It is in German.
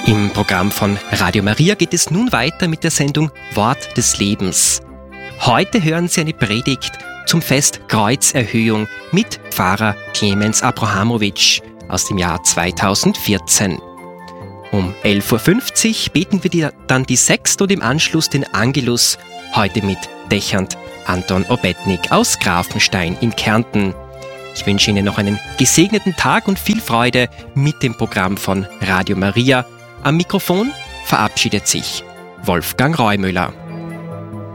Im Programm von Radio Maria geht es nun weiter mit der Sendung Wort des Lebens. Heute hören Sie eine Predigt zum Fest Kreuzerhöhung mit Pfarrer Clemens Abrahamowitsch aus dem Jahr 2014. Um 11.50 Uhr beten wir dann die Sechste und im Anschluss den Angelus, heute mit Dechant Anton Obetnik aus Grafenstein in Kärnten. Ich wünsche Ihnen noch einen gesegneten Tag und viel Freude mit dem Programm von Radio Maria. Am Mikrofon verabschiedet sich Wolfgang Reumüller.